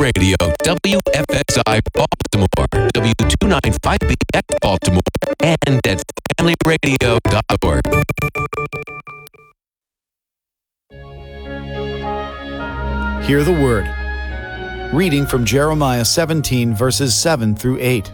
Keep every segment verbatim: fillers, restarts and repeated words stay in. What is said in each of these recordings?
Radio, W F X I Baltimore, W two ninety-five B X Baltimore, and at family radio dot org. Hear the word. Reading from Jeremiah seventeen, verses seven through eight.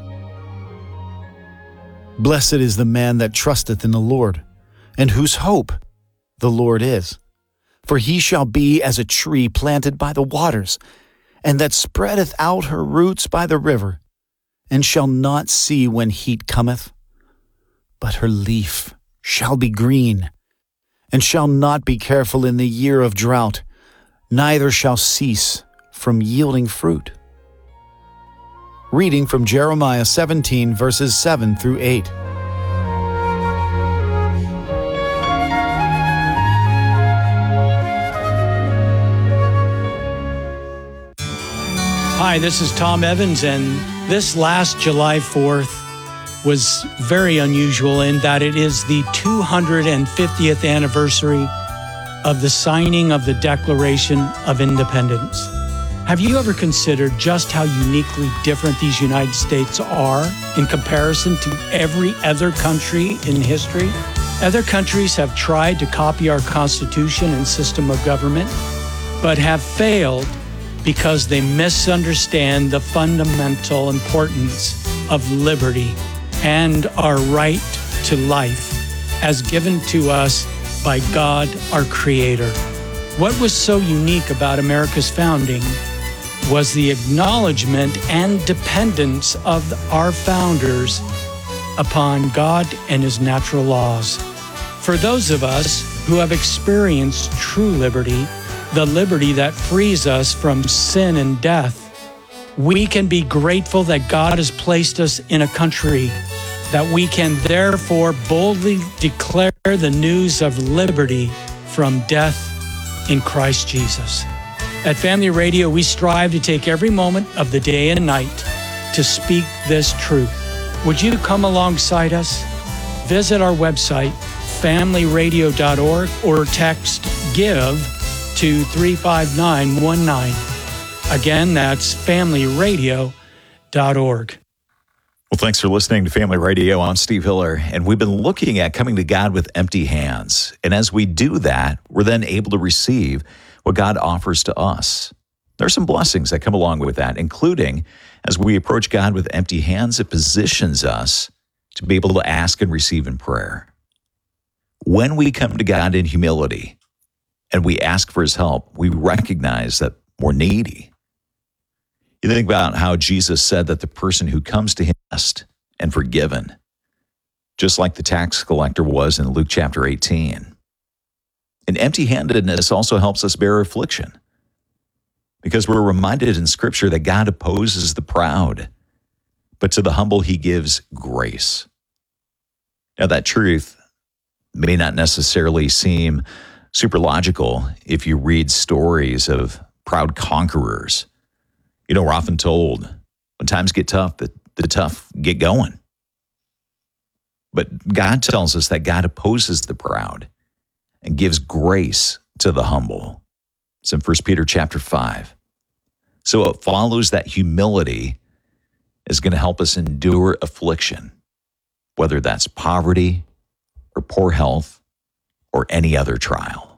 Blessed is the man that trusteth in the Lord, and whose hope the Lord is. For he shall be as a tree planted by the waters, and that spreadeth out her roots by the river, and shall not see when heat cometh. But her leaf shall be green, and shall not be careful in the year of drought, neither shall cease from yielding fruit. Reading from Jeremiah seventeen, verses seven through eight. Hi, this is Tom Evans, and this last July fourth was very unusual in that it is the two hundred fiftieth anniversary of the signing of the Declaration of Independence. Have you ever considered just how uniquely different these United States are in comparison to every other country in history? Other countries have tried to copy our Constitution and system of government, but have failed because they misunderstand the fundamental importance of liberty and our right to life as given to us by God, our Creator. What was so unique about America's founding was the acknowledgement and dependence of our founders upon God and His natural laws. For those of us who have experienced true liberty, the liberty that frees us from sin and death, we can be grateful that God has placed us in a country that we can therefore boldly declare the news of liberty from death in Christ Jesus. At Family Radio, we strive to take every moment of the day and night to speak this truth. Would you come alongside us? Visit our website, family radio dot org, or text GIVE to three five nine one nine. Again, that's family radio dot org. Well, thanks for listening to Family Radio. I'm Steve Hiller, and we've been looking at coming to God with empty hands. And as we do that, we're then able to receive what God offers to us. There are some blessings that come along with that, including as we approach God with empty hands, it positions us to be able to ask and receive in prayer. When we come to God in humility, and we ask for His help, we recognize that we're needy. You think about how Jesus said that the person who comes to Him blessed and forgiven, just like the tax collector was in Luke chapter eighteen. And empty-handedness also helps us bear affliction, because we're reminded in Scripture that God opposes the proud, but to the humble He gives grace. Now, that truth may not necessarily seem super logical if you read stories of proud conquerors. You know, we're often told when times get tough, that the tough get going. But God tells us that God opposes the proud and gives grace to the humble. It's in First Peter chapter five. So it follows that humility is going to help us endure affliction, whether that's poverty or poor health or any other trial.